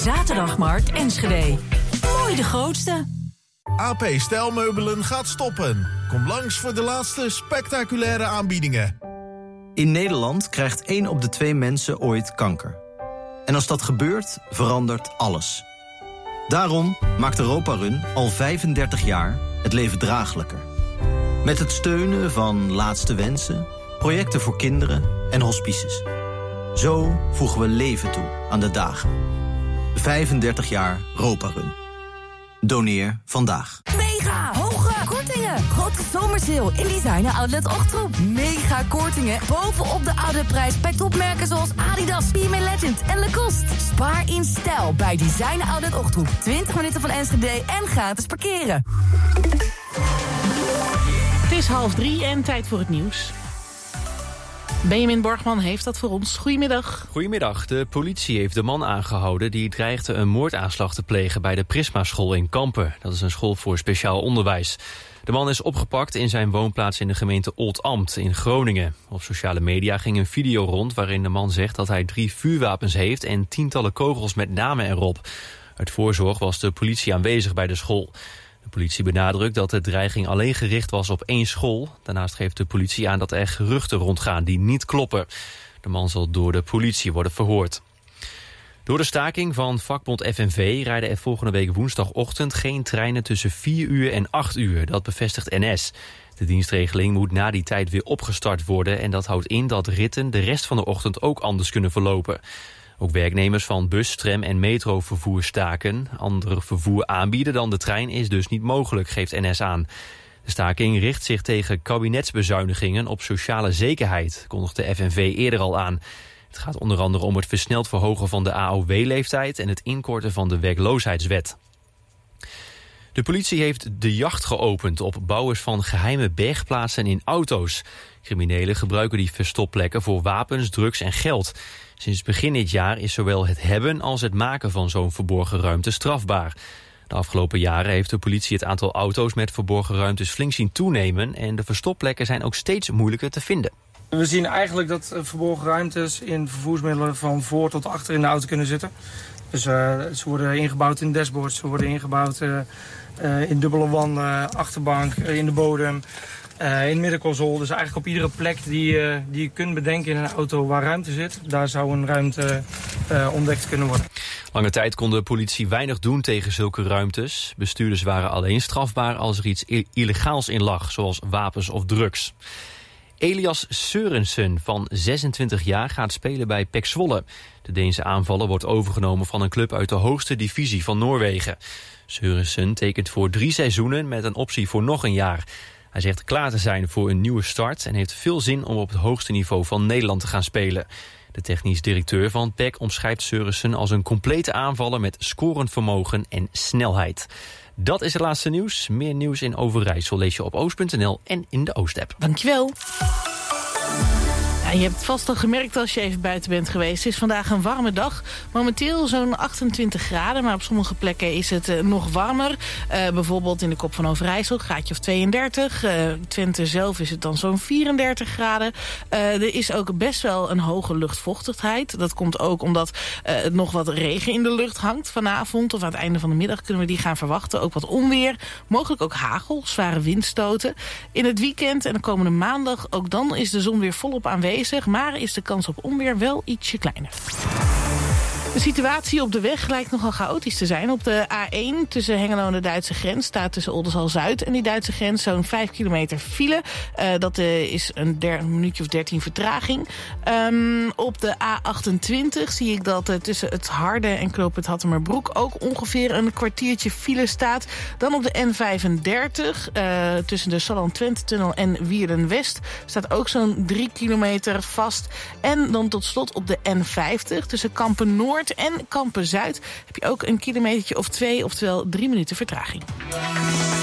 Zaterdagmarkt Enschede. Mooi de grootste. AP Stijlmeubelen gaat stoppen. Kom langs voor de laatste spectaculaire aanbiedingen. In Nederland krijgt 1 op de 2 mensen ooit kanker. En als dat gebeurt, verandert alles. Daarom maakt Europa Run al 35 jaar het leven draaglijker. Met het steunen van Laatste Wensen, projecten voor kinderen en hospices. Zo voegen we leven toe aan de dagen. 35 jaar Europa Run. Doneer vandaag. Mega hoge kortingen. Grote zomersale in Designer Outlet Ochtroep. Mega kortingen bovenop de oude prijs bij topmerken zoals Adidas, PMA Legend en Lacoste. Spaar in stijl bij Designer Outlet Ochtroep. 20 minuten van Enschede en gratis parkeren. Het is 2:30 en tijd voor het nieuws. Benjamin Borgman heeft dat voor ons. Goedemiddag. Goedemiddag. De politie heeft de man aangehouden die dreigde een moordaanslag te plegen bij de Prisma-school in Kampen. Dat is een school voor speciaal onderwijs. De man is opgepakt in zijn woonplaats in de gemeente Oldambt in Groningen. Op sociale media ging een video rond waarin de man zegt dat hij 3 vuurwapens heeft en tientallen kogels met namen erop. Uit voorzorg was de politie aanwezig bij de school. De politie benadrukt dat de dreiging alleen gericht was op 1 school. Daarnaast geeft de politie aan dat er geruchten rondgaan die niet kloppen. De man zal door de politie worden verhoord. Door de staking van vakbond FNV rijden er volgende week woensdagochtend geen treinen tussen 4 uur en 8 uur. Dat bevestigt NS. De dienstregeling moet na die tijd weer opgestart worden en dat houdt in dat ritten de rest van de ochtend ook anders kunnen verlopen. Ook werknemers van bus, tram en metrovervoer staken. Andere vervoer aanbieden dan de trein is dus niet mogelijk, geeft NS aan. De staking richt zich tegen kabinetsbezuinigingen op sociale zekerheid, kondigde FNV eerder al aan. Het gaat onder andere om het versneld verhogen van de AOW-leeftijd en het inkorten van de werkloosheidswet. De politie heeft de jacht geopend op bouwers van geheime bergplaatsen in auto's. Criminelen gebruiken die verstopplekken voor wapens, drugs en geld. Sinds begin dit jaar is zowel het hebben als het maken van zo'n verborgen ruimte strafbaar. De afgelopen jaren heeft de politie het aantal auto's met verborgen ruimtes flink zien toenemen en de verstopplekken zijn ook steeds moeilijker te vinden. We zien eigenlijk dat verborgen ruimtes in vervoersmiddelen van voor tot achter in de auto kunnen zitten. Dus ze worden ingebouwd in dashboards, ze worden ingebouwd in dubbele wanden, achterbank, in de bodem, in de middenconsole. Dus eigenlijk op iedere plek die je kunt bedenken in een auto waar ruimte zit, daar zou een ruimte ontdekt kunnen worden. Lange tijd kon de politie weinig doen tegen zulke ruimtes. Bestuurders waren alleen strafbaar als er iets illegaals in lag, zoals wapens of drugs. Elias Sørensen van 26 jaar gaat spelen bij PEC Zwolle. De Deense aanvaller wordt overgenomen van een club uit de hoogste divisie van Noorwegen. Sørensen tekent voor 3 seizoenen met een optie voor nog een jaar. Hij zegt klaar te zijn voor een nieuwe start en heeft veel zin om op het hoogste niveau van Nederland te gaan spelen. De technisch directeur van PEC omschrijft Sørensen als een complete aanvaller met scorend vermogen en snelheid. Dat is het laatste nieuws. Meer nieuws in Overijssel lees je op oost.nl en in de Oost-app. Dankjewel. Ja, je hebt het vast al gemerkt als je even buiten bent geweest. Het is vandaag een warme dag. Momenteel zo'n 28 graden, maar op sommige plekken is het nog warmer. Bijvoorbeeld in de Kop van Overijssel, graadje of 32. Twente zelf is het dan zo'n 34 graden. Er is ook best wel een hoge luchtvochtigheid. Dat komt ook omdat er nog wat regen in de lucht hangt vanavond. Of aan het einde van de middag kunnen we die gaan verwachten. Ook wat onweer, mogelijk ook hagel, zware windstoten. In het weekend en de komende maandag, ook dan is de zon weer volop aanwezig. Maar is de kans op onweer wel ietsje kleiner. De situatie op de weg lijkt nogal chaotisch te zijn. Op de A1 tussen Hengelo en de Duitse grens staat tussen Oldenzaal-Zuid en die Duitse grens zo'n 5 kilometer file. Dat is een minuutje of 13 vertraging. Op de A28 zie ik dat tussen het Harde en knooppunt Hattemerbroek ook ongeveer een kwartiertje file staat. Dan op de N35 tussen de Salland-Twente-tunnel en Wierden-West staat ook zo'n 3 kilometer vast. En dan tot slot op de N50 tussen Kampen-Noord en Kampen-Zuid heb je ook een kilometertje of 2, oftewel 3 minuten vertraging.